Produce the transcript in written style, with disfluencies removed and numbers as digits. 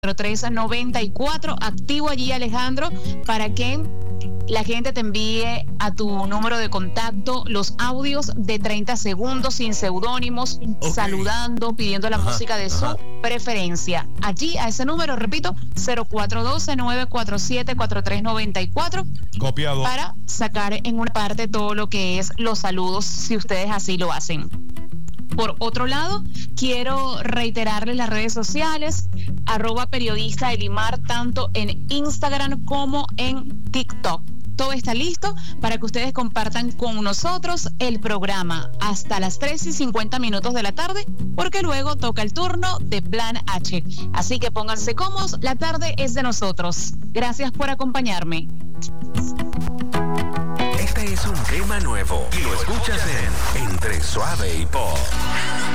4394. Activo allí, Alejandro, para que la gente te envíe a tu número de contacto los audios de 30 segundos sin seudónimos, saludando, pidiendo la música de su preferencia. Allí, a ese número, repito, 0412-947-4394. Copiado. Para sacar en una parte todo lo que es los saludos, si ustedes así lo hacen. Por otro lado, quiero reiterarles las redes sociales, @periodista Elimar, tanto en Instagram como en TikTok. Todo está listo para que ustedes compartan con nosotros el programa hasta las 3:50 de la tarde, porque luego toca el turno de Plan H. Así que pónganse cómodos, la tarde es de nosotros. Gracias por acompañarme. Este es un tema nuevo y lo escuchas en Entre Suave y Pop.